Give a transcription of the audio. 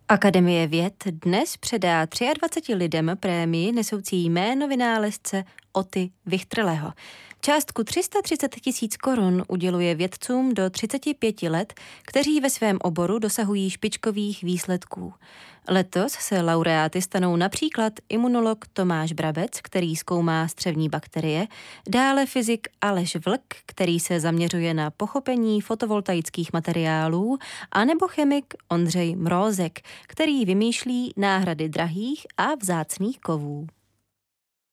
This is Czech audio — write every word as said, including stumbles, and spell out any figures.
Akademie věd dnes předá dvaceti třem lidem prémii nesoucí jméno vynálezce Oty Wichterleho. Částku tři sta třicet tisíc korun uděluje vědcům do třiceti pěti let, kteří ve svém oboru dosahují špičkových výsledků. Letos se laureáty stanou například imunolog Tomáš Brabec, který zkoumá střevní bakterie, dále fyzik Aleš Vlk, který se zaměřuje na pochopení fotovoltaických materiálů, anebo chemik Ondřej Mrózek, který vymýšlí náhrady drahých a vzácných kovů.